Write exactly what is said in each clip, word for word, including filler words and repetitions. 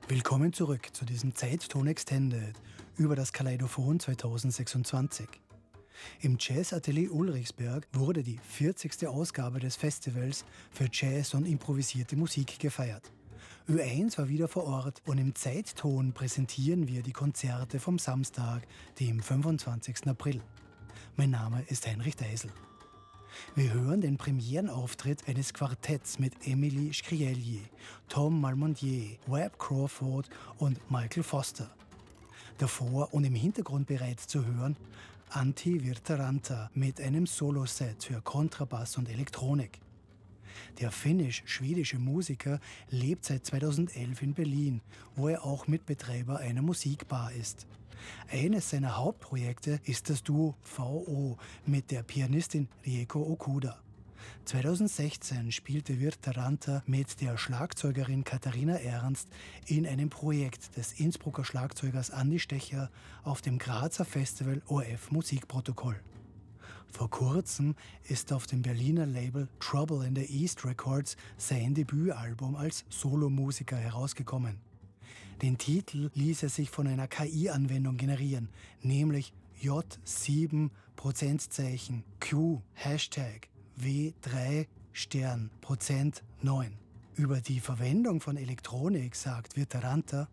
Willkommen zurück zu diesem Zeitton Extended über das Kaleidophon zweitausendsechsundzwanzig. Im Jazzatelier Ulrichsberg wurde die vierzigste Ausgabe des Festivals für Jazz und improvisierte Musik gefeiert. Ö eins war wieder vor Ort und im Zeitton präsentieren wir die Konzerte vom Samstag, dem fünfundzwanzigsten April. Mein Name ist Heinrich Deisel. Wir hören den Premierenauftritt eines Quartetts mit Emily Scrielier, Tom Malmondier, Webb Crawford und Michael Foster. Davor und im Hintergrund bereits zu hören Antti Virtaranta mit einem Soloset für Kontrabass und Elektronik. Der finnisch-schwedische Musiker lebt seit zweitausendelf in Berlin, wo er auch Mitbetreiber einer Musikbar ist. Eines seiner Hauptprojekte ist das Duo V O mit der Pianistin Rieko Okuda. zweitausendsechzehn spielte Virtaranta mit der Schlagzeugerin Katharina Ernst in einem Projekt des Innsbrucker Schlagzeugers Andi Stecher auf dem Grazer Festival O R F Musikprotokoll. Vor kurzem ist auf dem Berliner Label Trouble in the East Records sein Debütalbum als Solomusiker herausgekommen. Den Titel ließ er sich von einer K I-Anwendung generieren, nämlich J sieben Prozentzeichen Q Hashtag W drei Stern Prozent neun. Über die Verwendung von Elektronik sagt Virtaranta: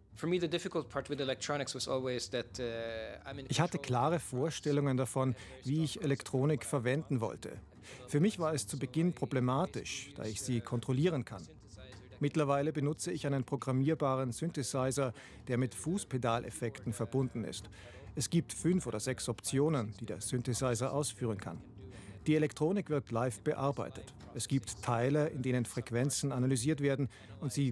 Ich hatte klare Vorstellungen davon, wie ich Elektronik verwenden wollte. Für mich war es zu Beginn problematisch, da ich sie kontrollieren kann. Mittlerweile benutze ich einen programmierbaren Synthesizer, der mit Fußpedaleffekten verbunden ist. Es gibt fünf oder sechs Optionen, die der Synthesizer ausführen kann. Die Elektronik wird live bearbeitet. Es gibt Teile, in denen Frequenzen analysiert werden und sie